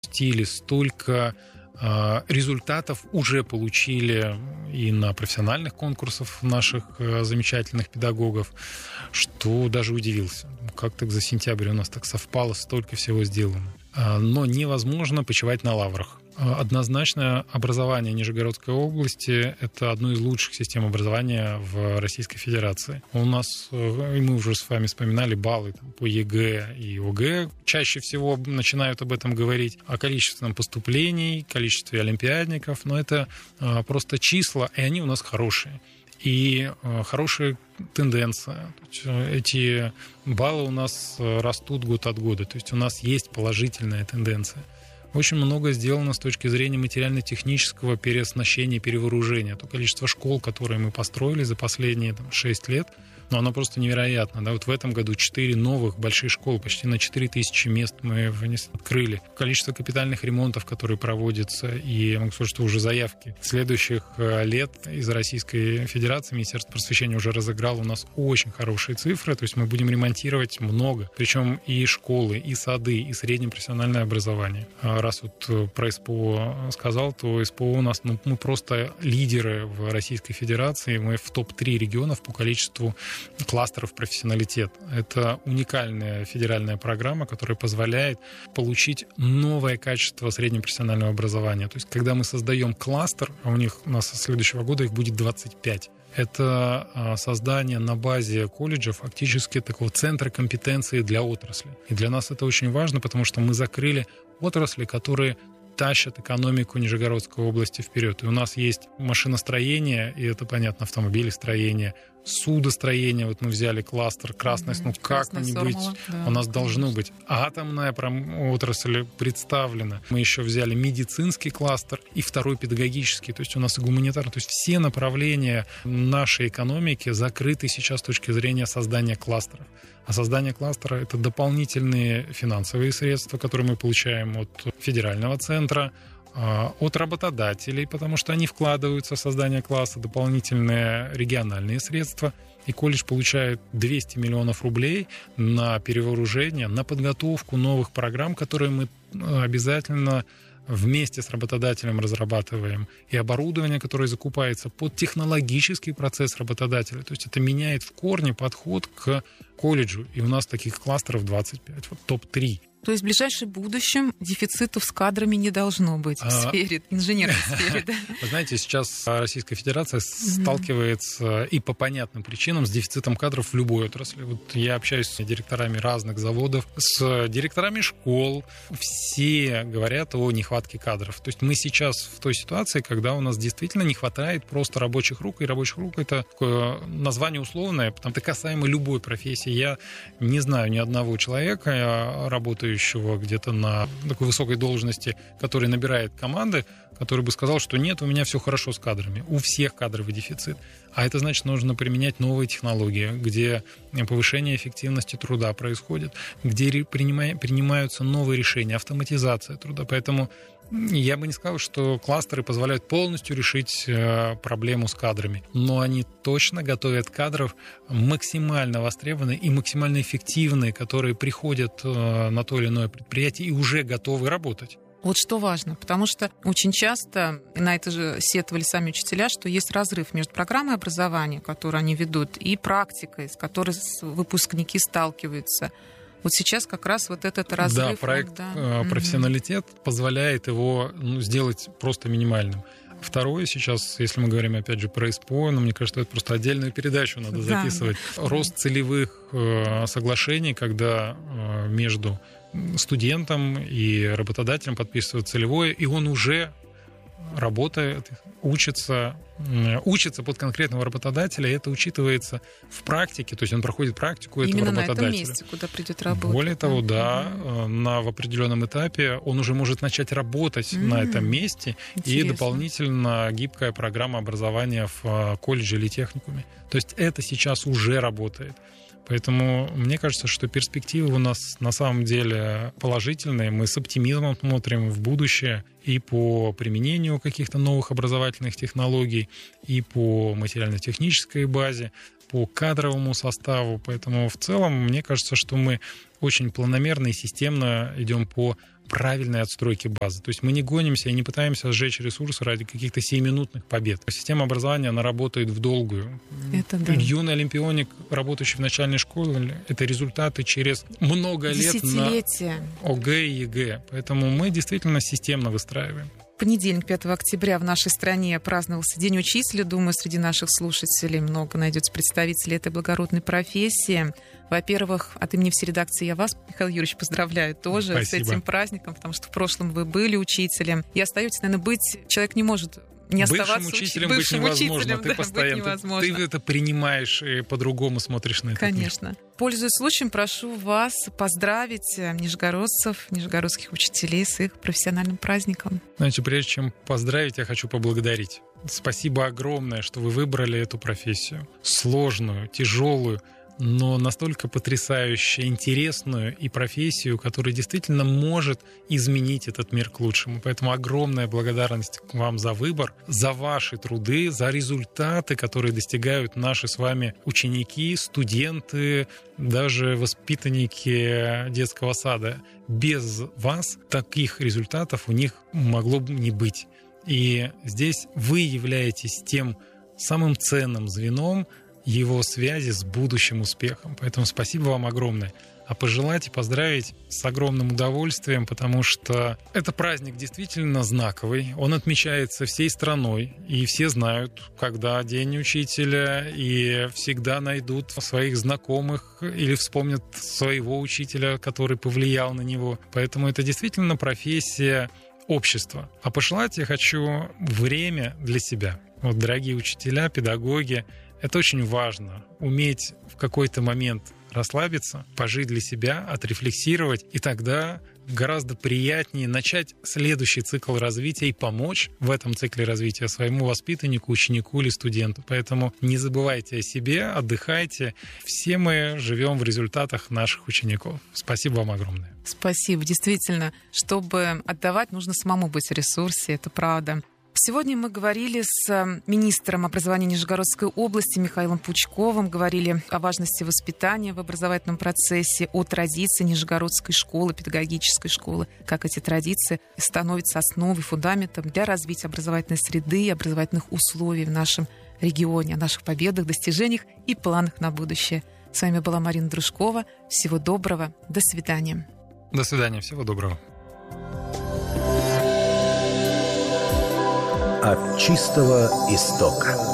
стиле, столько результатов уже получили и на профессиональных конкурсах наших замечательных педагогов, что даже удивился. Как так за сентябрь у нас так совпало, столько всего сделано. Но невозможно почивать на лаврах. Однозначно образование Нижегородской области – это одно из лучших систем образования в Российской Федерации. У нас, и мы уже с вами вспоминали, баллы по ЕГЭ и ОГЭ. Чаще всего начинают об этом говорить, о количественном поступлении, количестве олимпиадников, но это просто числа, и они у нас хорошие. И хорошая тенденция. Эти баллы у нас растут год от года. То есть у нас есть положительная тенденция. Очень много сделано с точки зрения материально-технического переоснащения, перевооружения. То количество школ, которые мы построили за последние 6 лет, но оно просто невероятно. Да? Вот в этом году 4 новых больших школы, почти на 4000 мест мы открыли. Количество капитальных ремонтов, которые проводятся, и я могу сказать, что уже заявки следующих лет из Российской Федерации Министерство просвещения уже разыграло у нас очень хорошие цифры, то есть мы будем ремонтировать много, причем и школы, и сады, и среднее профессиональное образование. Раз вот про СПО сказал, то СПО у нас, мы просто лидеры в Российской Федерации, мы в топ-3 регионов по количеству кластеров профессионалитет. Это уникальная федеральная программа, которая позволяет получить новое качество среднепрофессионального образования. То есть, когда мы создаем кластер, а у нас со следующего года их будет 25, это создание на базе колледжа фактически такого центра компетенции для отрасли. И для нас это очень важно, потому что мы закрыли отрасли, которые тащат экономику Нижегородской области вперед. И у нас есть машиностроение, и это, понятно, автомобилестроение, судостроение. Вот мы взяли кластер красный, как-нибудь у нас должно быть. Атомная отрасль представлена. Мы еще взяли медицинский кластер и второй педагогический. То есть у нас и гуманитарный. То есть все направления нашей экономики закрыты сейчас с точки зрения создания кластеров. А создание кластера – это дополнительные финансовые средства, которые мы получаем от федерального центра, от работодателей, потому что они вкладываются в создание класса, дополнительные региональные средства. И колледж получает 200 миллионов рублей на перевооружение, на подготовку новых программ, которые мы обязательно вместе с работодателем разрабатываем, и оборудование, которое закупается под технологический процесс работодателя. То есть это меняет в корне подход к колледжу. И у нас таких кластеров 25, вот топ-3. То есть в ближайшем будущем дефицитов с кадрами не должно быть в сфере, инженерной сфере, да? Вы знаете, сейчас Российская Федерация сталкивается и по понятным причинам с дефицитом кадров в любой отрасли. Вот я общаюсь с директорами разных заводов, с директорами школ. Все говорят о нехватке кадров. То есть мы сейчас в той ситуации, когда у нас действительно не хватает просто рабочих рук. И рабочих рук — это такое название условное, потому что это касаемо любой профессии. Я не знаю ни одного человека, работающего где-то на такой высокой должности, который набирает команды, который бы сказал, что нет, у меня все хорошо с кадрами. У всех кадровый дефицит. А это значит, нужно применять новые технологии, где повышение эффективности труда происходит, где принимаются новые решения, автоматизация труда. Поэтому я бы не сказал, что кластеры позволяют полностью решить проблему с кадрами, но они точно готовят кадров максимально востребованные и максимально эффективные, которые приходят на то или иное предприятие и уже готовы работать. Вот что важно, потому что очень часто на это же сетовали сами учителя, что есть разрыв между программой образования, которую они ведут, и практикой, с которой выпускники сталкиваются. Вот сейчас как раз вот этот разрыв. Да, проект «Профессионалитет» позволяет его сделать просто минимальным. Второе, сейчас, если мы говорим, опять же, про СПО, мне кажется, это просто отдельную передачу надо записывать. Да. Рост целевых соглашений, когда между студентом и работодателем подписывают целевое, и он уже работает, учится под конкретного работодателя, и это учитывается в практике, то есть он проходит практику этого работодателя. Именно на этом месте, куда придет работать. Более того, в определенном этапе он уже может начать работать на этом месте. Интересно. И дополнительно гибкая программа образования в колледже или техникуме. То есть это сейчас уже работает. Поэтому мне кажется, что перспективы у нас на самом деле положительные. Мы с оптимизмом смотрим в будущее и по применению каких-то новых образовательных технологий, и по материально-технической базе, по кадровому составу. Поэтому в целом мне кажется, что мы очень планомерно и системно идем по правильной отстройки базы. То есть мы не гонимся и не пытаемся сжечь ресурсы ради каких-то сиюминутных побед. Система образования, она работает в долгую. Это да. Юный олимпионик, работающий в начальной школе, это результаты через много лет на ОГЭ и ЕГЭ. Поэтому мы действительно системно выстраиваем. В понедельник, 5 октября, в нашей стране праздновался День учителя. Думаю, среди наших слушателей много найдется представителей этой благородной профессии. Во-первых, от имени всей редакции я вас, Михаил Юрьевич, поздравляю тоже. Спасибо. С этим праздником, потому что в прошлом вы были учителем. И остаетесь, наверное, быть... Человек не может не оставаться бывшим учителем быть невозможно. Ты постоянно ты это принимаешь и по-другому смотришь на это. Конечно. Пользуясь случаем, прошу вас поздравить нижегородцев, нижегородских учителей с их профессиональным праздником. Значит, прежде чем поздравить, я хочу поблагодарить. Спасибо огромное, что вы выбрали эту профессию. Сложную, тяжелую, но настолько потрясающе интересную и профессию, которая действительно может изменить этот мир к лучшему. Поэтому огромная благодарность вам за выбор, за ваши труды, за результаты, которые достигают наши с вами ученики, студенты, даже воспитанники детского сада. Без вас таких результатов у них могло бы не быть. И здесь вы являетесь тем самым ценным звеном его связи с будущим успехом. Поэтому спасибо вам огромное. А пожелать и поздравить с огромным удовольствием, потому что это праздник действительно знаковый. Он отмечается всей страной, и все знают, когда День учителя, и всегда найдут своих знакомых или вспомнят своего учителя, который повлиял на него. Поэтому это действительно профессия общества. А пожелать я хочу время для себя. Вот, дорогие учителя, педагоги, это очень важно. Уметь в какой-то момент расслабиться, пожить для себя, отрефлексировать, и тогда гораздо приятнее начать следующий цикл развития и помочь в этом цикле развития своему воспитаннику, ученику или студенту. Поэтому не забывайте о себе, отдыхайте. Все мы живем в результатах наших учеников. Спасибо вам огромное. Спасибо. Действительно, чтобы отдавать, нужно самому быть в ресурсе, это правда. Сегодня мы говорили с министром образования Нижегородской области Михаилом Пучковым, говорили о важности воспитания в образовательном процессе, о традиции Нижегородской школы, педагогической школы, как эти традиции становятся основой, фундаментом для развития образовательной среды и образовательных условий в нашем регионе, о наших победах, достижениях и планах на будущее. С вами была Марина Дружкова. Всего доброго. До свидания. До свидания. Всего доброго. От чистого истока.